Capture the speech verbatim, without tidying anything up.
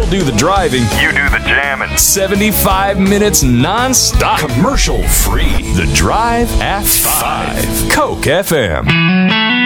We'll do the driving. You do the jamming. seventy-five minutes non-stop. Commercial free. The Drive at five. Coke F M.